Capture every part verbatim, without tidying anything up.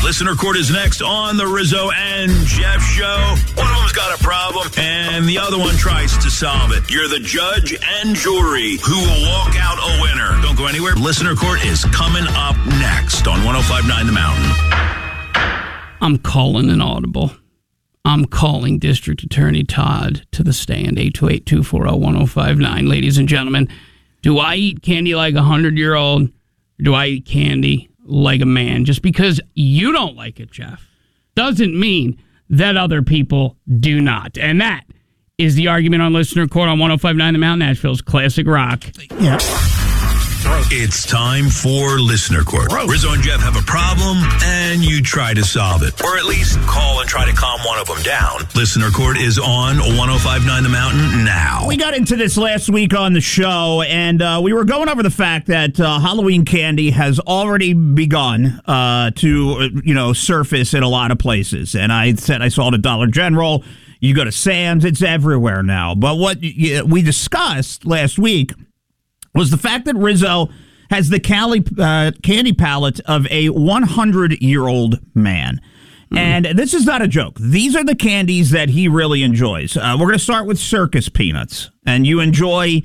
Listener Court is next on the Rizzo and Jeff Show. One of them's got a problem, and the other one tries to solve it. You're the judge and jury who will walk out a winner. Don't go anywhere. Listener Court is coming up next on one oh five point nine The Mountain. I'm calling an audible. I'm calling District Attorney Todd to the stand. eight two eight, two four zero, one zero five nine. Ladies and gentlemen, do I eat candy like a hundred-year-old, or do I eat candy like a man? Just because you don't like it, Jeff, doesn't mean that other people do not. And that is the argument on Listener Court on one oh five point nine The Mountain, Nashville's classic rock. Yeah. It's time for Listener Court. Rizzo and Jeff have a problem, and you try to solve it. Or at least call and try to calm one of them down. Listener Court is on one oh five point nine The Mountain now. We got into this last week on the show, and uh, we were going over the fact that uh, Halloween candy has already begun uh, to, you know, surface in a lot of places. And I said I saw it at Dollar General. You go to Sam's, it's everywhere now. But what we discussed last week was the fact that Rizzo has the Cali, uh, candy palate of a hundred-year-old man. Mm. And this is not a joke. These are the candies that he really enjoys. Uh, we're going to start with circus peanuts. And you enjoy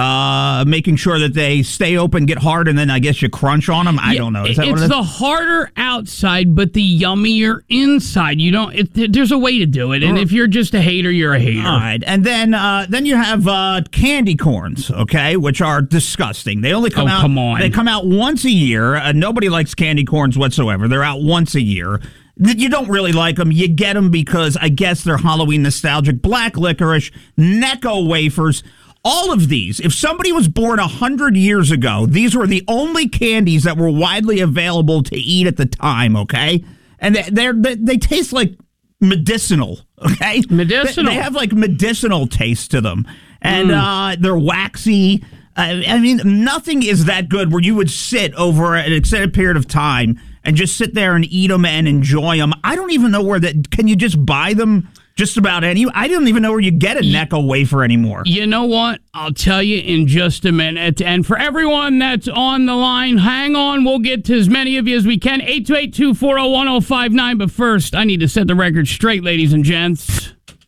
uh, making sure that they stay open, get hard, and then I guess you crunch on them. I yeah, don't know. Is that it's what it is? the harder outside, but the yummier inside. You don't. It, there's a way to do it, and if you're just a hater, you're a hater. All right, and then uh, then you have uh, candy corns, okay, which are disgusting. They only come oh, out. Come on. They come out once a year. Uh, nobody likes candy corns whatsoever. They're out once a year. You don't really like them. You get them because I guess they're Halloween nostalgic. Black licorice, Necco wafers. All of these, if somebody was born one hundred years ago, these were the only candies that were widely available to eat at the time, okay? And they, they're, they, they taste like medicinal, okay? Medicinal. They, they have like medicinal taste to them. And mm. uh, they're waxy. Uh, I mean, nothing is that good where you would sit over an extended period of time and just sit there and eat them and enjoy them. I don't even know where that, can you just buy them? Just about any. I don't even know where you get a Necco wafer anymore. You know what? I'll tell you in just a minute. And for everyone that's on the line, hang on. We'll get to as many of you as we can. eight two eight, two four zero, one zero five nine. But first, I need to set the record straight, ladies and gents.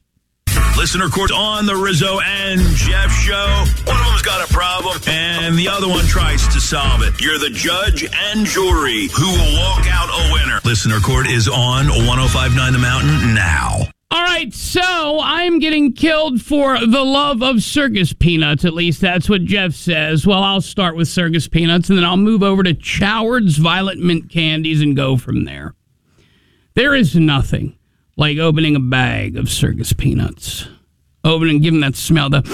Listener Court on the Rizzo and Jeff Show. One of them's got a problem, and the other one tries to solve it. You're the judge and jury who will walk out a winner. Listener Court is on one oh five point nine The Mountain now. All right, so I'm getting killed for the love of circus peanuts. At least that's what Jeff says. Well, I'll start with circus peanuts, and then I'll move over to Choward's Violet Mint Candies and go from there. There is nothing like opening a bag of circus peanuts. Opening, giving that smell, the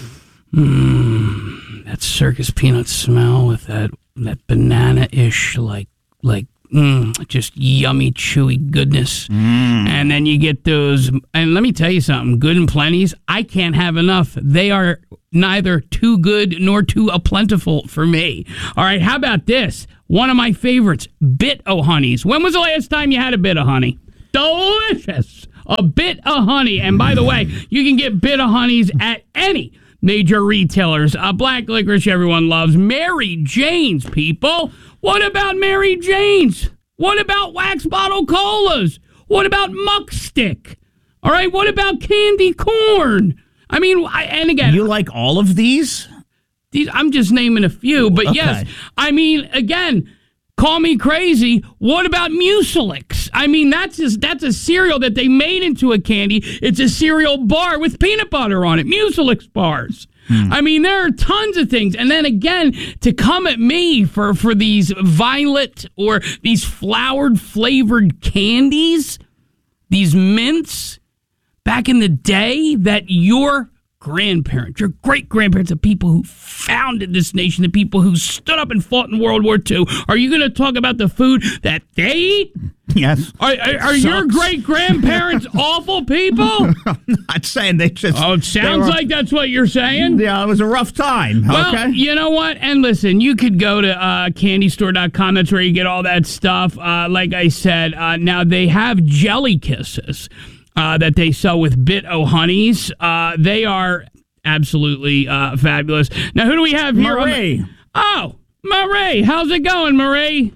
mmm, that circus peanut smell with that that banana-ish, like like. Mm, just yummy, chewy goodness. Mm. And then you get those, and let me tell you something, good and plenties, I can't have enough. They are neither too good nor too a plentiful for me. All right, how about this? One of my favorites, Bit-O-Honeys. When was the last time you had a Bit-O-Honey? Delicious. A Bit-O-Honey. And by the way, you can get Bit-O-Honeys at any major retailers. Uh, black licorice everyone loves. Mary Jane's, people. What about Mary Jane's? What about wax bottle colas? What about Muck Stick? All right, what about candy corn? I mean, I, and again... You like all of these? These, I'm just naming a few, but okay. Yes. I mean, again, call me crazy. What about Mucilix? I mean, that's just, that's a cereal that they made into a candy. It's a cereal bar with peanut butter on it. Mucilix bars. Hmm. I mean, there are tons of things. And then again, to come at me for, for these violet or these flowered flavored candies, these mints, back in the day that your grandparents, your great-grandparents, the people who founded this nation, the people who stood up and fought in World War Two, are you going to talk about the food that they eat? Yes. Are, are, are your great-grandparents awful people? I'm not saying they just... Oh, it sounds were, like that's what you're saying. Yeah, it was a rough time. Well, okay. You know what? And listen, you could go to uh, candy store dot com. That's where you get all that stuff. Uh, like I said, uh, now they have Jelly Kisses uh, that they sell with Bit-O-Honeys. Uh, they are absolutely uh, fabulous. Now, who do we have here? Marie. The- oh, Marie. How's it going, Marie?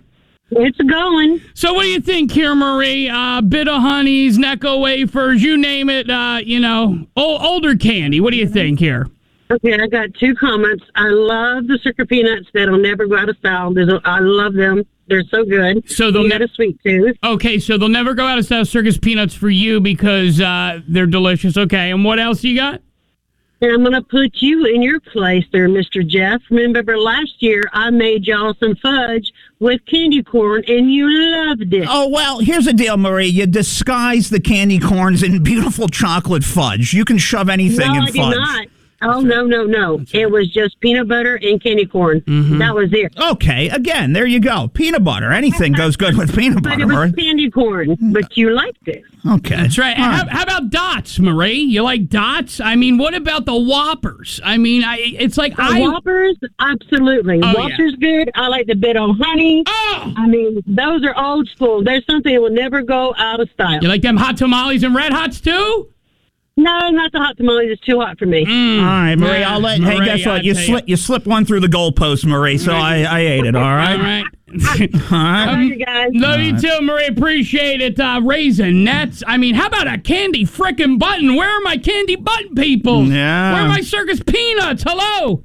It's going. So what do you think here, Marie? Uh, Bit of Honeys, Necco wafers, you name it, uh, you know, old, older candy. What do you think here? Okay, I got two comments. I love the Circa peanuts. That'll never go out of style. There's a, I love them. They're so good. So they'll you ne- got a sweet tooth. Okay, so they'll never go out of style, Circus Peanuts for you because uh, they're delicious. Okay, and what else you got? And I'm going to put you in your place there, Mister Jeff. Remember last year I made y'all some fudge with candy corn, and you loved it. Oh, well, here's the deal, Marie. You disguise the candy corns in beautiful chocolate fudge. You can shove anything no, in I fudge. did not. Oh, no, no, no. right. It was just peanut butter and candy corn. Mm-hmm. That was it. Okay, again, there you go. Peanut butter. Anything goes good with peanut But butter, it was Marie. candy corn, but you liked it. Okay. That's right. All How, how about dots, Marie? You like dots? I mean, what about the Whoppers? I mean, I it's like The I. Whoppers, absolutely. Oh, Whoppers good. I like the bit on honey. Oh! I mean, those are old school. There's something that will never go out of style. You like them hot tamales and red hots too? No, not the hot tamales. It's too hot for me. All right, Marie, Yeah, I'll let. Marie, hey, guess I'll what? You tell slip. You slipped one through the goalpost, Marie. So I, I ate it. All right. All right. All right. Love you guys. Love you too, Marie. Appreciate it. Uh, Raisinets. I mean, how about a candy frickin' button? Where are my candy button people? Yeah. Where are my Circus Peanuts? Hello.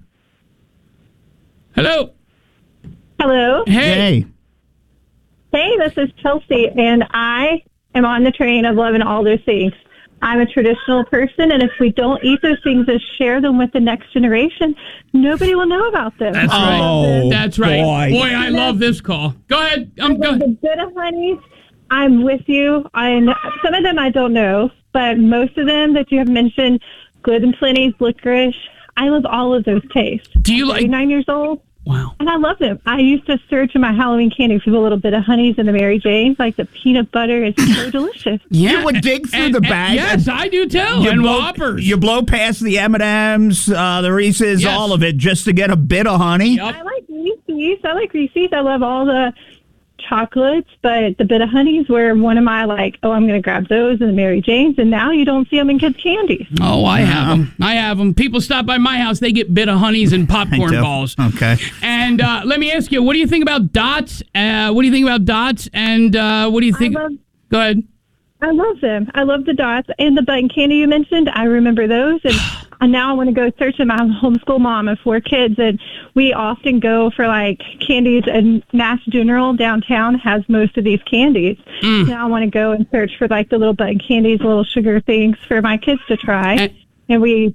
Hello. Hello. Hey. Hey. Hey, this is Chelsea, and I am on the train of loving all those things. I'm a traditional person, and if we don't eat those things and share them with the next generation, nobody will know about them. That's I right. love them. That's right. boy. Boy, I love this call. Go ahead. I I'm love go- the bit of honeys. I'm with you. I know, some of them I don't know, but most of them that you have mentioned, Good and Plenty's, licorice, I love all of those tastes. Do you I'm like? thirty-nine years old. Wow. And I love them. I used to search in my Halloween candy for the little bit of honeys and the Mary Janes. Like the peanut butter is so delicious. Yeah. You would dig through And- the and- bag. yes, I do too. You and blow, Whoppers. You blow past the M and M's, uh, the Reese's, Yes. all of it, just to get a bit of honey. Yep. I like Reese's. I like Reese's. I love all the chocolates, but the bit of honeys were one of my like, oh, I'm going to grab those and the Mary Janes, and now you don't see them in kids' candy. Oh, I have them. I have them. People stop by my house, they get bit of honeys and popcorn do. balls. Okay. And uh, let me ask you, what do you think about dots? Uh, what do you think about dots? And uh, what do you think? love- Go ahead. I love them. I love the dots and the button candy you mentioned. I remember those, and and now I want to go search them. I'm a homeschool mom of four kids, and we often go for like candies. And Mass General downtown has most of these candies. Mm. Now I want to go and search for like the little button candies, little sugar things for my kids to try. And- and we,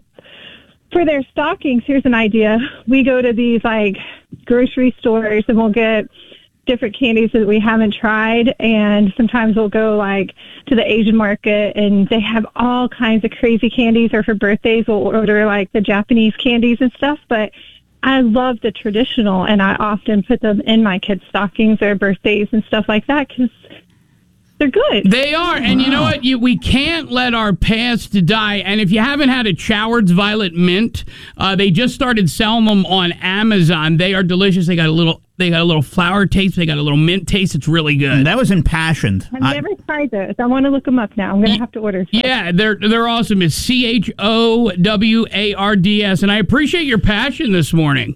for their stockings, here's an idea. We go to these like grocery stores and we'll get different candies that we haven't tried, and sometimes we'll go like to the Asian market and they have all kinds of crazy candies, or for birthdays we'll order like the Japanese candies and stuff. But I love the traditional, and I often put them in my kids' stockings or birthdays and stuff like that because they're good. They are. And you know what? You, we can't let our past die. And if you haven't had a Choward's Violet Mint, uh, they just started selling them on Amazon. They are delicious. They got a little they got a little flower taste. They got a little mint taste. It's really good. That was impassioned. I've I- never tried those. I want to look them up now. I'm going to have to order some. Yeah, they're they're awesome. It's C H O W A R D S. And I appreciate your passion this morning.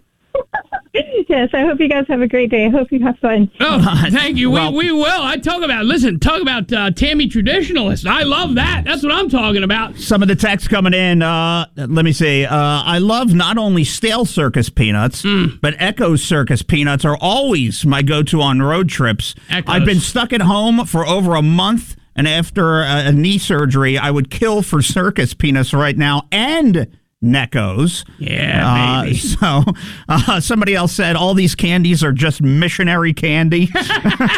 Yes, I hope you guys have a great day. I hope you have fun. Oh, thank you. Well- we, we will. I talk about, listen, talk about uh, Tammy Traditionalist. I love that. That's what I'm talking about. Some of the text coming in, uh, let me see. Uh, I love not only stale circus peanuts, Mm. but Echo Circus peanuts are always my go-to on road trips. Echoes. I've been stuck at home for over a month, and after a, a knee surgery, I would kill for circus peanuts right now and Neckos. Yeah, Uh, baby. so uh, somebody else said all these candies are just missionary candy. Well,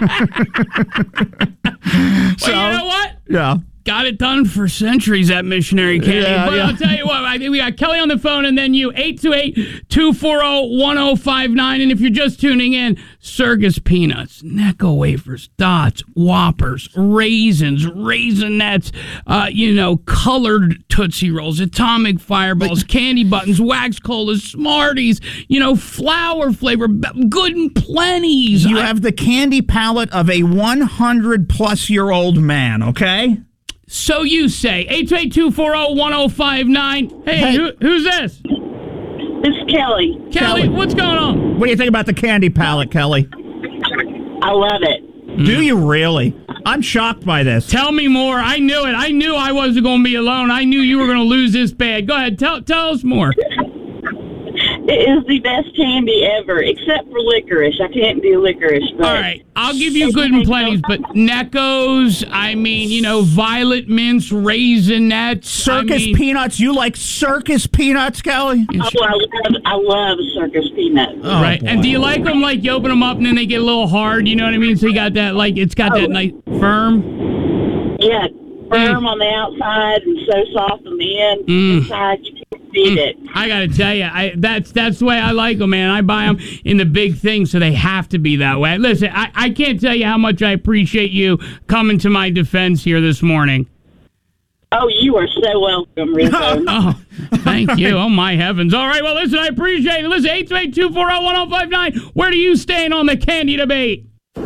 so, you know what? yeah. Got it done for centuries, that missionary candy. Yeah, but yeah. I'll tell you what, I think we got Kelly on the phone and then you, eight two eight, two four zero, one zero five nine. And if you're just tuning in, Circus Peanuts, Necco wafers, Dots, Whoppers, Raisins, Raisinets, uh, you know, colored Tootsie Rolls, Atomic Fireballs, Candy Buttons, Wax Colas, Smarties, you know, flour flavor, Good and Plenty's. You I- have the candy palate of a one hundred plus year old man, okay? So you say. eight two eight, two four zero, one zero five nine. Hey, Hey. Who, who's this? It's Kelly. Kelly, what's going on? What do you think about the candy palette, Kelly? I love it. Do you really? I'm shocked by this. Tell me more. I knew it. I knew I wasn't going to be alone. I knew you were going to lose this bad. Go ahead. Tell tell us more. It is the best candy ever, except for licorice. I can't do licorice. But All right. I'll give you good and plenties, but Necco's, I mean, you know, Violet Mints, Raisinets. Circus I mean, peanuts? You like circus peanuts, Kelly? Oh, I love, I love circus peanuts. Oh, right. boy. And do you like them like you open them up and then they get a little hard? You know what I mean? So you got that, like, it's got Oh. that nice firm. Yeah, firm on the outside and so soft on the end. Mm. Inside, you can't beat it. I got to tell you, I, that's that's the way I like them, man. I buy them in the big things, so they have to be that way. Listen, I, I can't tell you how much I appreciate you coming to my defense here this morning. Oh, you are so welcome, Rizzo. Oh, thank you. Oh, my heavens. All right, well, listen, I appreciate it. Listen, eight two eight, two four zero, one zero five nine. Where do you stand on the candy debate? You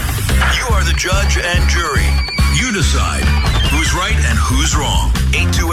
are the judge and jury. You decide who's right and who's wrong. eight two eight